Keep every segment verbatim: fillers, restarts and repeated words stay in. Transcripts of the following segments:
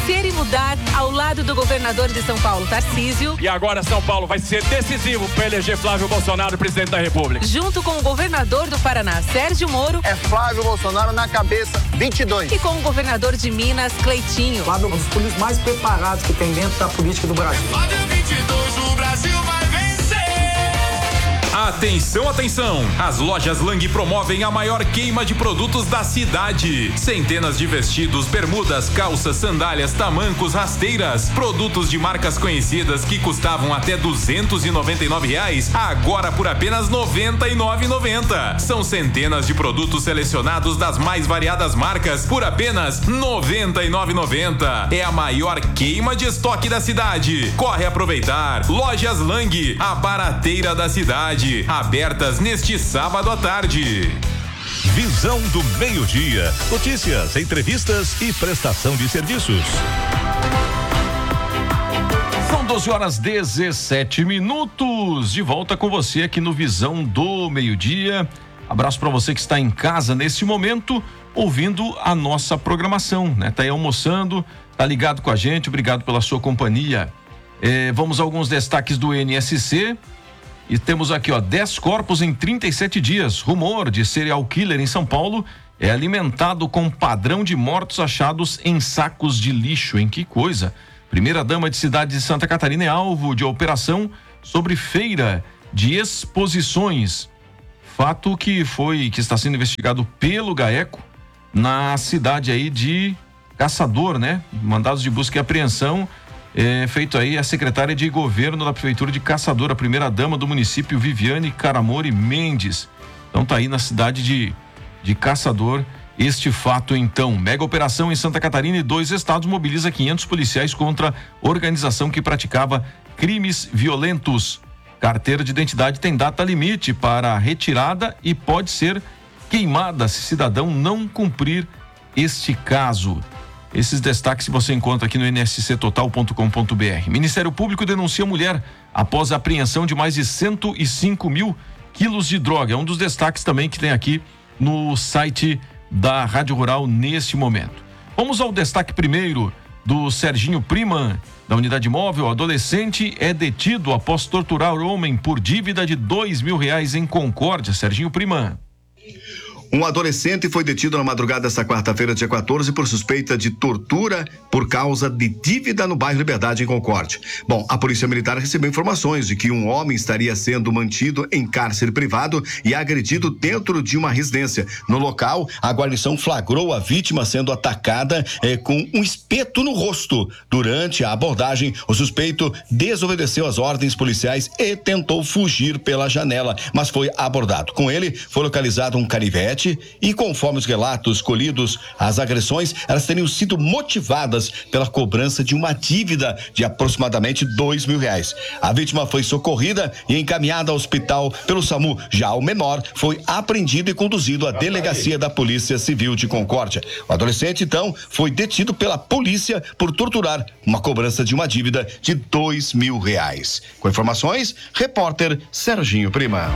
Crescer e mudar ao lado do governador de São Paulo, Tarcísio. E agora São Paulo vai ser decisivo para eleger Flávio Bolsonaro presidente da República. Junto com o governador do Paraná, Sérgio Moro. É Flávio Bolsonaro na cabeça, vinte e dois. E com o governador de Minas, Cleitinho. Flávio é um dos políticos mais preparados que tem dentro da política do Brasil. Flávio vinte e dois, o Brasil vai vencer. Atenção, atenção! As lojas Lang promovem a maior queima de produtos da cidade. Centenas de vestidos, bermudas, calças, sandálias, tamancos, rasteiras. Produtos de marcas conhecidas que custavam até duzentos e noventa e nove reais, agora por apenas noventa e nove reais e noventa centavos. São centenas de produtos selecionados das mais variadas marcas por apenas noventa e nove reais e noventa centavos. É a maior queima de estoque da cidade. Corre aproveitar. Lojas Lang, a barateira da cidade. Abertas neste sábado à tarde. Visão do meio-dia. Notícias, entrevistas e prestação de serviços. São doze horas dezessete minutos. De volta com você aqui no Visão do Meio-Dia. Abraço para você que está em casa nesse momento, ouvindo a nossa programação, né? Tá aí almoçando, tá ligado com a gente. Obrigado pela sua companhia. É, vamos a alguns destaques do N S C. E temos aqui, ó, dez corpos em trinta e sete dias. Rumor de serial killer em São Paulo é alimentado com padrão de mortos achados em sacos de lixo. Em que coisa? Primeira dama de cidade de Santa Catarina é alvo de operação sobre feira de exposições. Fato que foi, que está sendo investigado pelo GAECO na cidade aí de Caçador, né? Mandados de busca e apreensão. É, feito aí a secretária de governo da prefeitura de Caçador, a primeira dama do município, Viviane Caramori Mendes. Então tá aí na cidade de, de Caçador este fato então. Mega operação em Santa Catarina e dois estados mobiliza quinhentos policiais contra organização que praticava crimes violentos. Carteira de identidade tem data limite para retirada e pode ser queimada se cidadão não cumprir este caso. Esses destaques você encontra aqui no n s c total ponto com ponto b r. Ministério Público denuncia mulher após a apreensão de mais de cento e cinco mil quilos de droga. É um dos destaques também que tem aqui no site da Rádio Rural neste momento. Vamos ao destaque primeiro do Serginho Prima, da unidade móvel. Adolescente é detido após torturar homem por dívida de dois mil reais em Concórdia. Serginho Prima. Um adolescente foi detido na madrugada desta quarta-feira, dia quatorze, por suspeita de tortura por causa de dívida no bairro Liberdade, em Concórdia. Bom, a Polícia Militar recebeu informações de que um homem estaria sendo mantido em cárcere privado e agredido dentro de uma residência. No local, a guarnição flagrou a vítima sendo atacada eh, com um espeto no rosto. Durante a abordagem, o suspeito desobedeceu às ordens policiais e tentou fugir pela janela, mas foi abordado. Com ele, foi localizado um canivete e, conforme os relatos colhidos, as agressões, elas teriam sido motivadas pela cobrança de uma dívida de aproximadamente dois mil reais. A vítima foi socorrida e encaminhada ao hospital pelo SAMU. Já o menor foi apreendido e conduzido à delegacia da Polícia Civil de Concórdia. O adolescente, então, foi detido pela polícia por torturar uma cobrança de uma dívida de dois mil reais. Com informações, repórter Serginho Prima.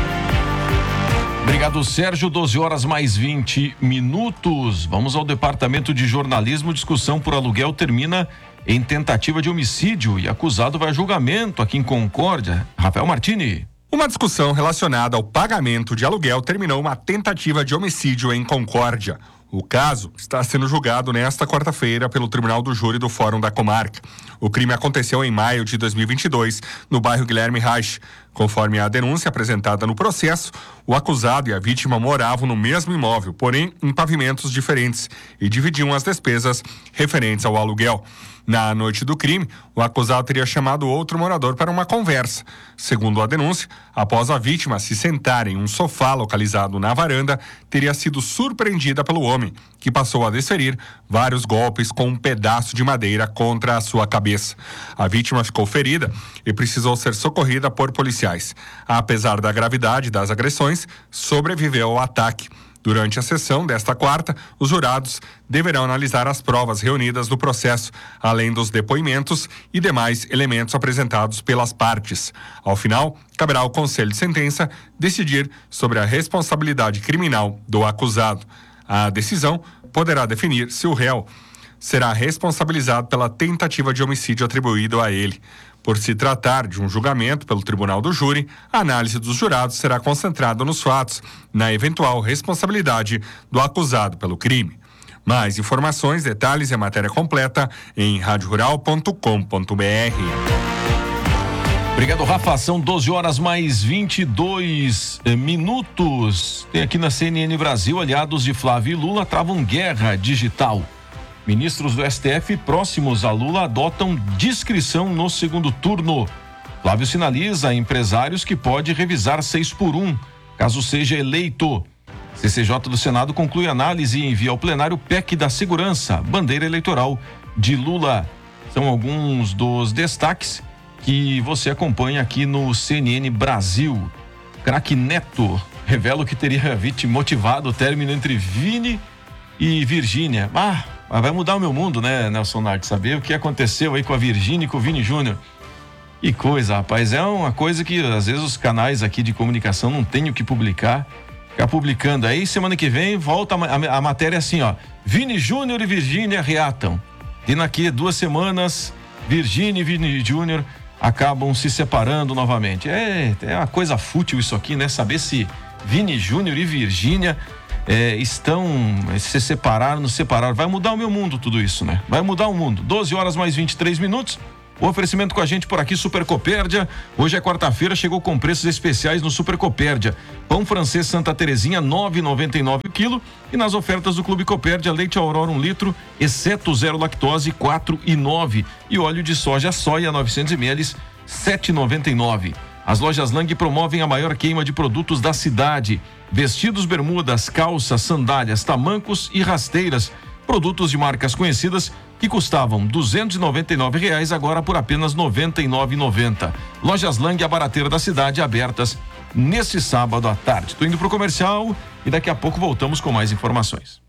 Obrigado, Sérgio. doze horas mais vinte minutos. Vamos ao Departamento de Jornalismo. Discussão por aluguel termina em tentativa de homicídio e acusado vai a julgamento aqui em Concórdia. Rafael Martini. Uma discussão relacionada ao pagamento de aluguel terminou uma tentativa de homicídio em Concórdia. O caso está sendo julgado nesta quarta-feira pelo Tribunal do Júri do Fórum da Comarca. O crime aconteceu em maio de dois mil e vinte e dois, no bairro Guilherme Reich. Conforme a denúncia apresentada no processo, o acusado e a vítima moravam no mesmo imóvel, porém em pavimentos diferentes, e dividiam as despesas referentes ao aluguel. Na noite do crime, o acusado teria chamado outro morador para uma conversa. Segundo a denúncia, após a vítima se sentar em um sofá localizado na varanda, teria sido surpreendida pelo homem, que passou a desferir vários golpes com um pedaço de madeira contra a sua cabeça. A vítima ficou ferida e precisou ser socorrida por policiais. Apesar da gravidade das agressões, sobreviveu ao ataque. Durante a sessão desta quarta, os jurados deverão analisar as provas reunidas no processo, além dos depoimentos e demais elementos apresentados pelas partes. Ao final, caberá ao Conselho de Sentença decidir sobre a responsabilidade criminal do acusado. A decisão poderá definir se o réu será responsabilizado pela tentativa de homicídio atribuído a ele. Por se tratar de um julgamento pelo Tribunal do Júri, a análise dos jurados será concentrada nos fatos, na eventual responsabilidade do acusado pelo crime. Mais informações, detalhes e a matéria completa em rádio rural ponto com ponto b r. Obrigado, Rafa. São doze horas mais vinte e dois minutos. Tem aqui na C N N Brasil, aliados de Flávio e Lula travam guerra digital. Ministros do S T F próximos a Lula adotam discrição no segundo turno. Flávio sinaliza a empresários que pode revisar seis por um, caso seja eleito. C C J do Senado conclui análise e envia ao plenário P E C da Segurança, bandeira eleitoral de Lula. São alguns dos destaques que você acompanha aqui no C N N Brasil. Craque Neto revela que teria motivado o término entre Vini e Virgínia. Ah, vai mudar o meu mundo, né, Nelson Nardi? Saber o que aconteceu aí com a Virgínia e com o Vini Júnior. Que coisa, rapaz. É uma coisa que às vezes os canais aqui de comunicação não têm o que publicar. Ficar publicando aí, semana que vem volta a, a, a matéria assim, ó. Vini Júnior e Virgínia reatam. E daqui duas semanas, Virgínia e Vini Júnior acabam se separando novamente. É, é uma coisa fútil isso aqui, né? Saber se Vini Júnior e Virgínia é, estão se separaram, não separaram. Vai mudar o meu mundo tudo isso, né? Vai mudar o mundo. doze horas mais vinte e três minutos. O oferecimento com a gente por aqui, Super Copérdia. Hoje é quarta-feira, chegou com preços especiais no Super Copérdia. Pão francês Santa Terezinha, nove reais e noventa e nove centavos o quilo. E nas ofertas do Clube Copérdia, leite Aurora um litro, exceto zero lactose, quatro reais e nove centavos. E óleo de soja soia novecentos mililitros, sete reais e noventa e nove centavos. As lojas Lang promovem a maior queima de produtos da cidade. Vestidos, bermudas, calças, sandálias, tamancos e rasteiras. Produtos de marcas conhecidas que custavam duzentos e noventa e nove reais, agora por apenas noventa e nove reais e noventa centavos. Lojas Lang, a barateira da cidade, abertas neste sábado à tarde. Tô indo pro comercial e daqui a pouco voltamos com mais informações.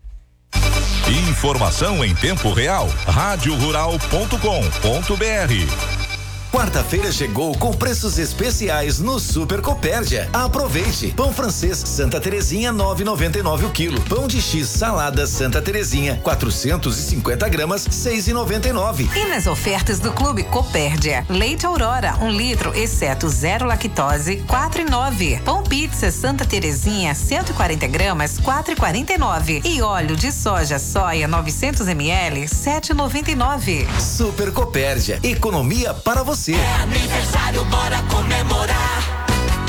Informação em tempo real. rádio rural ponto com ponto b r. Quarta-feira chegou com preços especiais no Super Copérdia. Aproveite! Pão francês Santa Terezinha, nove reais e noventa e nove centavos o quilo. Pão de X salada Santa Terezinha, quatrocentos e cinquenta gramas, seis reais e noventa e nove centavos. E nas ofertas do Clube Copérdia, leite Aurora, um litro, exceto zero lactose, quatro reais e nove centavos. Pão pizza Santa Terezinha, cento e quarenta gramas, quatro reais e quarenta e nove centavos. E óleo de soja soia novecentos mililitros, sete reais e noventa e nove centavos. Super Copérdia, economia para você. É aniversário, bora comemorar.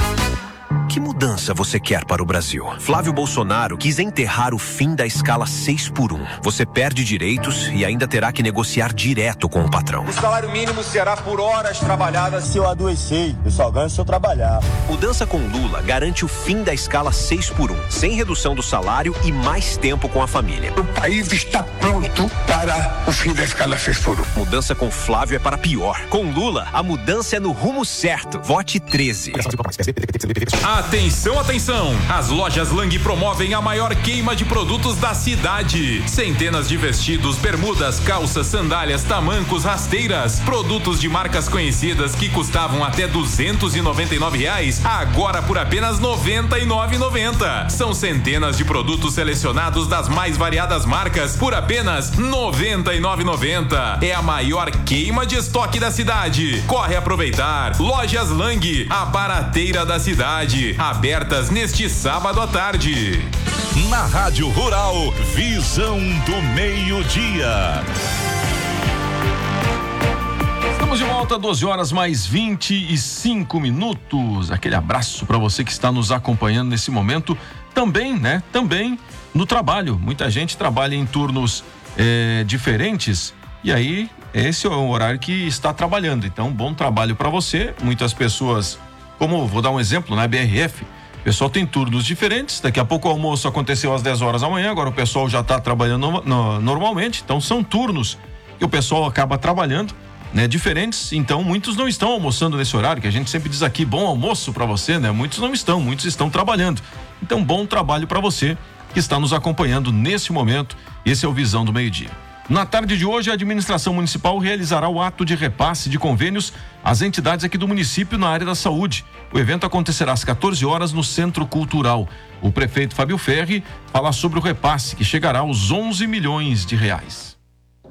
Que mudança você quer para o Brasil? Flávio Bolsonaro quis enterrar o fim da escala seis por um. Você perde direitos e ainda terá que negociar direto com o patrão. O salário mínimo será por horas trabalhadas. Se eu adoecer, eu só ganho se eu trabalhar. Mudança com Lula garante o fim da escala seis por um, sem redução do salário e mais tempo com a família. O país está pronto para o fim da escala seis por um. Mudança com Flávio é para pior. Com Lula, a mudança é no rumo certo. Vote treze. Atenção, atenção! As lojas Lang promovem a maior queima de produtos da cidade. Centenas de vestidos, bermudas, calças, sandálias, tamancos, rasteiras. Produtos de marcas conhecidas que custavam até duzentos e noventa e nove reais, agora por apenas noventa e nove reais e noventa centavos. São centenas de produtos selecionados das mais variadas marcas por apenas noventa e nove reais e noventa centavos. É a maior queima de estoque da cidade. Corre aproveitar. Lojas Lang, a barateira da cidade. Abertas neste sábado à tarde. Na Rádio Rural, Visão do Meio-Dia. Estamos de volta, doze horas mais vinte e cinco minutos. Aquele abraço para você que está nos acompanhando nesse momento. Também, né? Também no trabalho. Muita gente trabalha em turnos eh, diferentes e aí esse é o horário que está trabalhando. Então, bom trabalho para você. Muitas pessoas, como vou dar um exemplo, na B R F, o pessoal tem turnos diferentes. Daqui a pouco o almoço aconteceu às dez horas da manhã, agora o pessoal já está trabalhando no, no, normalmente. Então, são turnos que o pessoal acaba trabalhando, né, diferentes. Então, muitos não estão almoçando nesse horário, que a gente sempre diz aqui, bom almoço para você, né? Muitos não estão, muitos estão trabalhando. Então, bom trabalho para você que está nos acompanhando nesse momento. Esse é o Visão do Meio-Dia. Na tarde de hoje, a administração municipal realizará o ato de repasse de convênios às entidades aqui do município na área da saúde. O evento acontecerá às quatorze horas no Centro Cultural. O prefeito Fábio Ferri fala sobre o repasse, que chegará aos onze milhões de reais.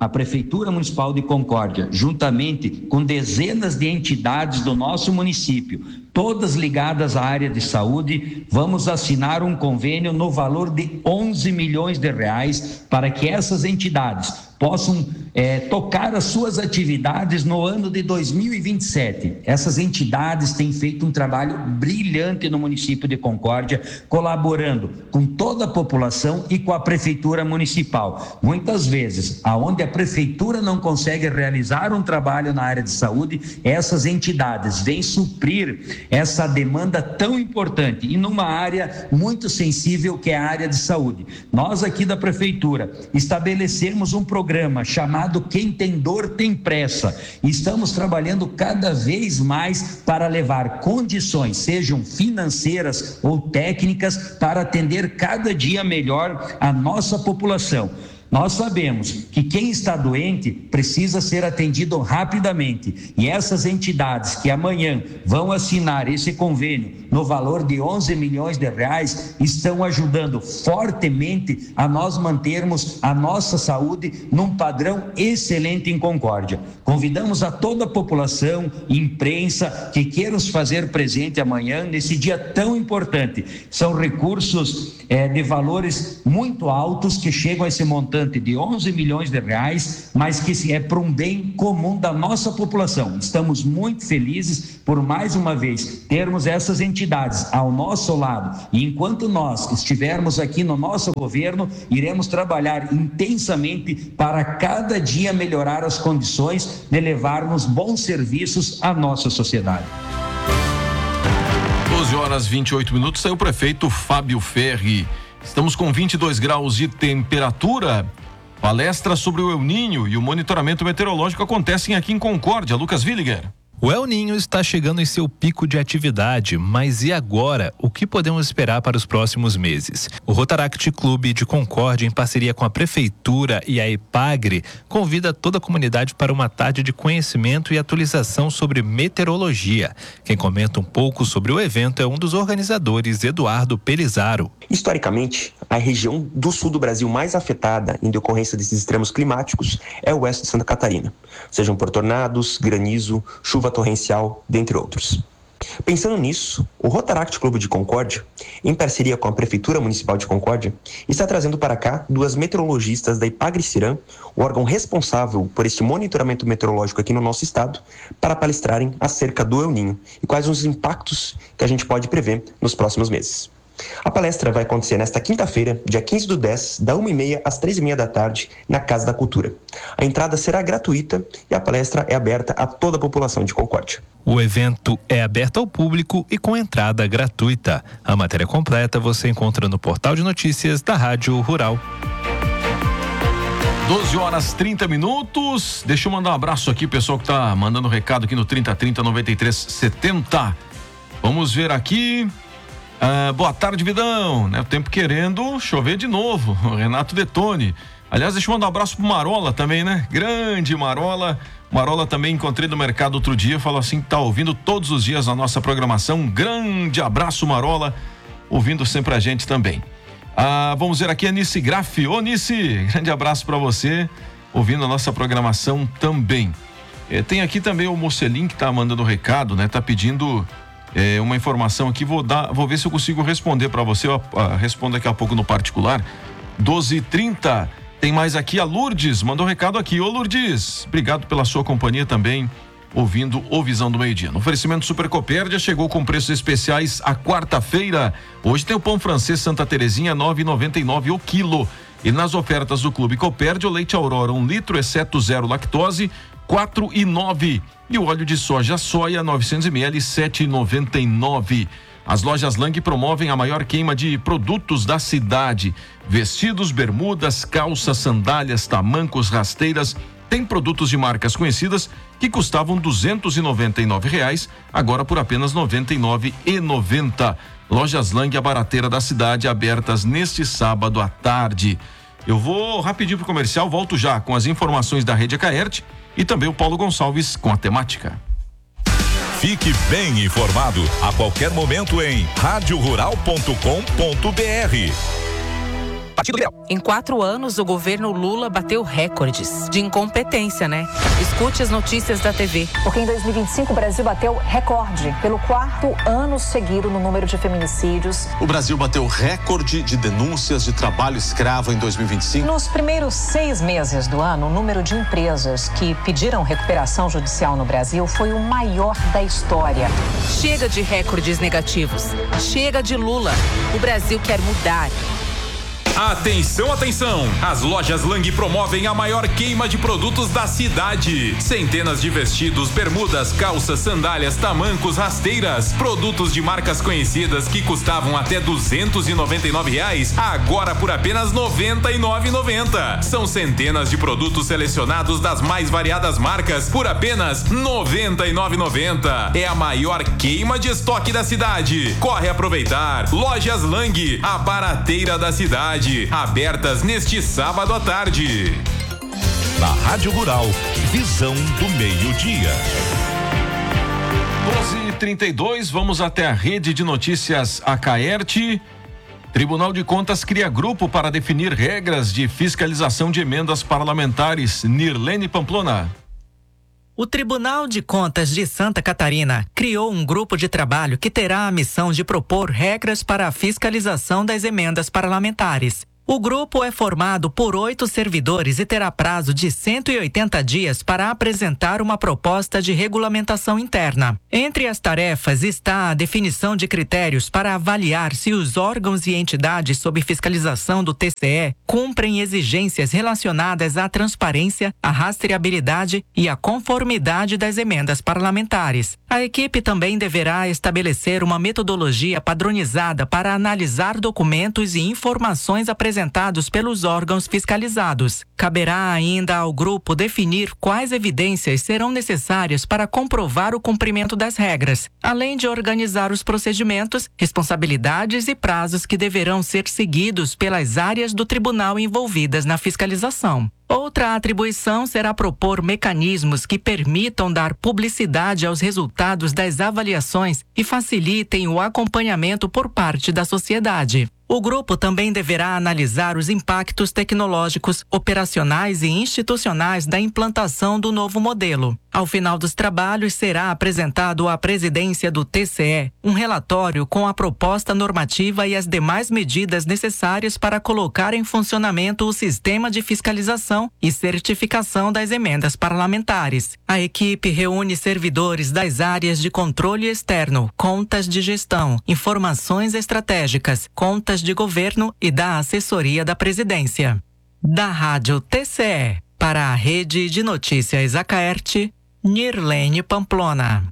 a Prefeitura Municipal de Concórdia, juntamente com dezenas de entidades do nosso município, todas ligadas à área de saúde, vamos assinar um convênio no valor de onze milhões de reais para que essas entidades possam é, tocar as suas atividades no ano de dois mil e vinte e sete. Essas entidades têm feito um trabalho brilhante no município de Concórdia, colaborando com toda a população e com a Prefeitura Municipal. Muitas vezes, aonde a Prefeitura não consegue realizar um trabalho na área de saúde, essas entidades vêm suprir essa demanda tão importante e numa área muito sensível que é a área de saúde. Nós aqui da Prefeitura estabelecemos um programa chamado Quem Tem Dor Tem Pressa. Estamos trabalhando cada vez mais para levar condições, sejam financeiras ou técnicas, para atender cada dia melhor a nossa população. Nós sabemos que quem está doente precisa ser atendido rapidamente, e essas entidades que amanhã vão assinar esse convênio no valor de onze milhões de reais estão ajudando fortemente a nós mantermos a nossa saúde num padrão excelente em Concórdia. Convidamos a toda a população, imprensa, que queiram se fazer presente amanhã nesse dia tão importante. São recursos é, de valores muito altos que chegam a esse montante de onze milhões de reais, mas que é para um bem comum da nossa população. Estamos muito felizes por mais uma vez termos essas entidades ao nosso lado, e enquanto nós estivermos aqui no nosso governo, iremos trabalhar intensamente para cada dia melhorar as condições de levarmos bons serviços à nossa sociedade. doze horas e vinte e oito minutos, saiu o prefeito Fábio Ferri. Estamos com vinte e dois graus de temperatura. Palestra sobre o El Ninho e o monitoramento meteorológico acontecem aqui em Concórdia. Lucas Williger. O El Ninho está chegando em seu pico de atividade, mas e agora? O que podemos esperar para os próximos meses? O Rotaract Clube de Concórdia, em parceria com a Prefeitura e a EPAGRE, convida toda a comunidade para uma tarde de conhecimento e atualização sobre meteorologia. Quem comenta um pouco sobre o evento é um dos organizadores, Eduardo Pelizaro. Historicamente, a região do sul do Brasil mais afetada em decorrência desses extremos climáticos é o oeste de Santa Catarina, sejam por tornados, granizo, chuva torrencial, dentre outros. Pensando nisso, o Rotaract Clube de Concórdia, em parceria com a Prefeitura Municipal de Concórdia, está trazendo para cá duas meteorologistas da Ipagre-Ciram, o órgão responsável por este monitoramento meteorológico aqui no nosso estado, para palestrarem acerca do El Ninho e quais os impactos que a gente pode prever nos próximos meses. A palestra vai acontecer nesta quinta-feira, dia quinze do dez, da uma e meia às três e meia da tarde, na Casa da Cultura. A entrada será gratuita e a palestra é aberta a toda a população de Concórdia. O evento é aberto ao público e com entrada gratuita. A matéria completa você encontra no portal de notícias da Rádio Rural. doze horas e trinta minutos. Deixa eu mandar um abraço aqui, pessoal que tá mandando recado aqui no trinta trinta noventa e três setenta. Vamos ver aqui. Ah, boa tarde, Vidão, né? O tempo querendo chover de novo, o Renato Detone. Aliás, deixa eu mandar um abraço pro Marola também, né? Grande Marola. Marola também encontrei no mercado outro dia, falou assim que tá ouvindo todos os dias a nossa programação. Um grande abraço, Marola, ouvindo sempre a gente também. Ah, vamos ver aqui a Nice Graff. Ô, Nice, grande abraço para você, ouvindo a nossa programação também. Eh, tem aqui também o Mocelin que tá mandando recado, né? Tá pedindo É, uma informação aqui, vou dar, vou ver se eu consigo responder para você, eu uh, respondo daqui a pouco no particular. doze e trinta, tem mais aqui a Lourdes, mandou um recado aqui. Ô Lourdes, obrigado pela sua companhia também, ouvindo o Visão do Meio Dia. No oferecimento Super Copérdia, chegou com preços especiais a quarta-feira. Hoje tem o pão francês Santa Terezinha, nove e noventa e nove o quilo. E nas ofertas do Clube Copérdia, o leite Aurora, um litro, exceto zero lactose, quatro e nove. E o óleo de soja soia novecentos mililitros, sete e noventa e nove. As lojas Lang promovem a maior queima de produtos da cidade. Vestidos, bermudas, calças, sandálias, tamancos, rasteiras. Tem produtos de marcas conhecidas que custavam duzentos e noventa e nove reais, agora por apenas noventa e nove reais e noventa centavos. Lojas Lang, a barateira da cidade, abertas neste sábado à tarde. Eu vou rapidinho pro comercial, volto já com as informações da Rede Acaerte e também o Paulo Gonçalves com a temática. Fique bem informado a qualquer momento em rádio rural ponto com ponto br. Partido Liberal. Em quatro anos, o governo Lula bateu recordes de incompetência, né? Escute as notícias da T V. Porque em dois mil e vinte e cinco o Brasil bateu recorde pelo quarto ano seguido no número de feminicídios. O Brasil bateu recorde de denúncias de trabalho escravo em dois mil e vinte e cinco. Nos primeiros seis meses do ano, o número de empresas que pediram recuperação judicial no Brasil foi o maior da história. Chega de recordes negativos. Chega de Lula. O Brasil quer mudar. Atenção, atenção! As lojas Lang promovem a maior queima de produtos da cidade. Centenas de vestidos, bermudas, calças, sandálias, tamancos, rasteiras. Produtos de marcas conhecidas que custavam até duzentos e noventa e nove reais, agora por apenas noventa e nove reais e noventa centavos. São centenas de produtos selecionados das mais variadas marcas por apenas noventa e nove reais e noventa centavos. É a maior queima de estoque da cidade. Corre aproveitar. Lojas Lang, a barateira da cidade. Abertas neste sábado à tarde. Na Rádio Rural, visão do meio-dia. doze e trinta e dois, vamos até a rede de notícias Acaerte. Tribunal de Contas cria grupo para definir regras de fiscalização de emendas parlamentares. Nirlene Pamplona. O Tribunal de Contas de Santa Catarina criou um grupo de trabalho que terá a missão de propor regras para a fiscalização das emendas parlamentares. O grupo é formado por oito servidores e terá prazo de cento e oitenta dias para apresentar uma proposta de regulamentação interna. Entre as tarefas está a definição de critérios para avaliar se os órgãos e entidades sob fiscalização do T C E cumprem exigências relacionadas à transparência, à rastreabilidade e à conformidade das emendas parlamentares. A equipe também deverá estabelecer uma metodologia padronizada para analisar documentos e informações apresentados apresentados pelos órgãos fiscalizados. Caberá ainda ao grupo definir quais evidências serão necessárias para comprovar o cumprimento das regras, além de organizar os procedimentos, responsabilidades e prazos que deverão ser seguidos pelas áreas do tribunal envolvidas na fiscalização. Outra atribuição será propor mecanismos que permitam dar publicidade aos resultados das avaliações e facilitem o acompanhamento por parte da sociedade. O grupo também deverá analisar os impactos tecnológicos, operacionais e institucionais da implantação do novo modelo. Ao final dos trabalhos, será apresentado à presidência do T C E um relatório com a proposta normativa e as demais medidas necessárias para colocar em funcionamento o sistema de fiscalização e certificação das emendas parlamentares. A equipe reúne servidores das áreas de controle externo, contas de gestão, informações estratégicas, contas de governo e da assessoria da presidência. Da Rádio T C E, para a Rede de Notícias Acaerte, Nirlene Pamplona.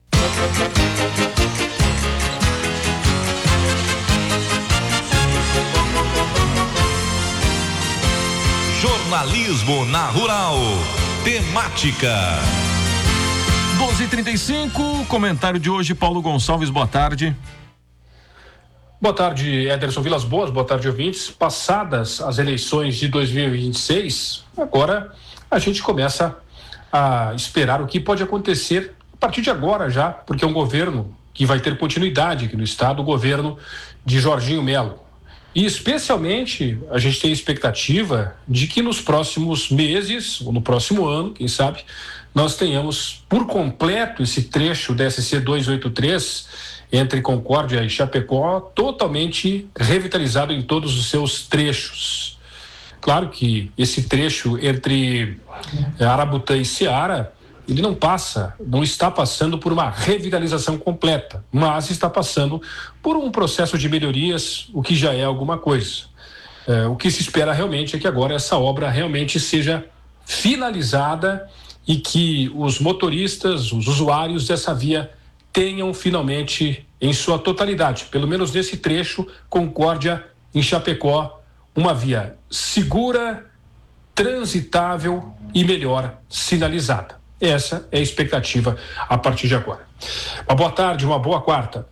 Jornalismo na Rural. Temática. doze e trinta e cinco, comentário de hoje, Paulo Gonçalves, boa tarde. Boa tarde, Ederson Vilas Boas, boa tarde, ouvintes. Passadas as eleições de dois mil e vinte e seis, agora a gente começa a esperar o que pode acontecer a partir de agora já, porque é um governo que vai ter continuidade aqui no estado, o governo de Jorginho Melo. E especialmente a gente tem expectativa de que nos próximos meses, ou no próximo ano, quem sabe, nós tenhamos por completo esse trecho da S C duzentos e oitenta e três entre Concórdia e Chapecó totalmente revitalizado em todos os seus trechos. Claro que esse trecho entre Arabutã e Ceará, ele não passa, não está passando por uma revitalização completa, mas está passando por um processo de melhorias, o que já é alguma coisa. É, o que se espera realmente é que agora essa obra realmente seja finalizada e que os motoristas, os usuários dessa via tenham finalmente em sua totalidade, pelo menos nesse trecho, Concórdia em Chapecó, uma via segura, transitável e melhor sinalizada. Essa é a expectativa a partir de agora. Uma boa tarde, uma boa quarta.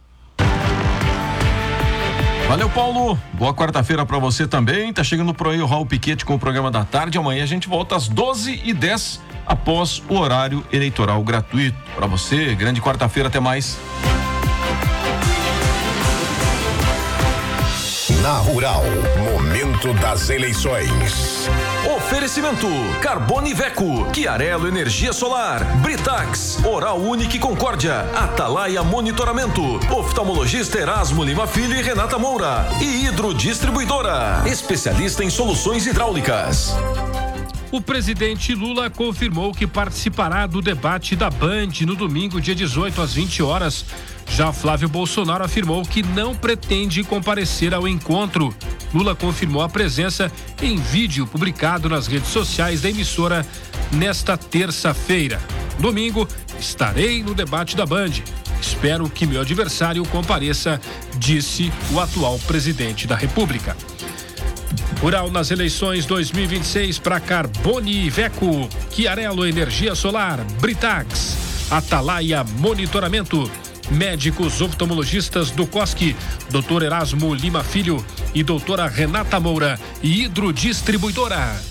Valeu, Paulo. Boa quarta-feira para você também. Tá chegando por aí o Raul Piquete com o programa da tarde. Amanhã a gente volta às doze e dez após o horário eleitoral gratuito para você. Grande quarta-feira, até mais. Na Rural, momento momento das eleições. Oferecimento Carbone Veco, Chiarello Energia Solar, Britax, Oral Unique Concórdia, Atalaia Monitoramento, Oftalmologista Erasmo Lima Filho e Renata Moura e Hidro Distribuidora, especialista em soluções hidráulicas. O presidente Lula confirmou que participará do debate da Band no domingo, dia dezoito, às vinte horas. Já Flávio Bolsonaro afirmou que não pretende comparecer ao encontro. Lula confirmou a presença em vídeo publicado nas redes sociais da emissora nesta terça-feira. Domingo, estarei no debate da Band. Espero que meu adversário compareça, disse o atual presidente da República. Rural nas eleições dois mil e vinte e seis para Carbone Veco, Chiarello Energia Solar, Britax, Atalaia Monitoramento, médicos oftalmologistas do Cosque, doutor Erasmo Lima Filho e doutora Renata Moura e Hidro Distribuidora.